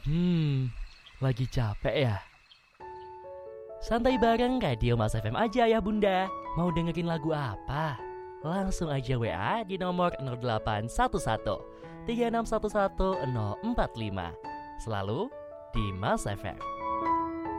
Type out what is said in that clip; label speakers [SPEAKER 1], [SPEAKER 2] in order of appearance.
[SPEAKER 1] Lagi capek ya? Santai bareng Radio Mas FM aja ya bunda. Mau dengerin lagu apa? Langsung aja WA di nomor 0811 3611 045. Selalu di Mas FM.